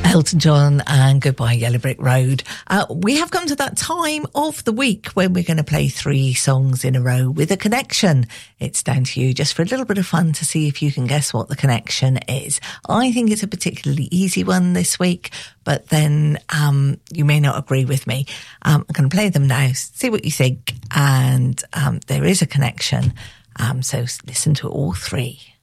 Elton John and Goodbye Yellow Brick Road. We have come to that time of the week when we're going to play 3 songs in a row with a connection. It's down to you just for a little bit of fun to see if you can guess what the connection is. I think it's a particularly easy one this week, but then you may not agree with me. I'm going to play them now, see what you think, and there is a connection. So listen to all 3.